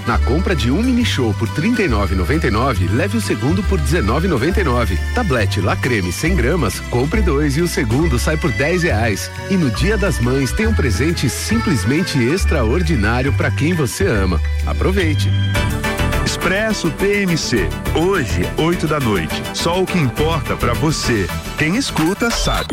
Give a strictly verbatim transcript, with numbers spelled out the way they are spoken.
Na compra de um mini show por trinta e nove reais e noventa e nove centavos, leve o segundo por dezenove reais e noventa e nove centavos. Tablete La Creme cem gramas, compre dois e o segundo sai por dez reais. E no Dia das Mães tem um presente simplesmente extraordinário para quem você ama. Aproveite. Expresso P M C. Hoje, oito da noite. Só o que importa para você. Quem escuta sabe.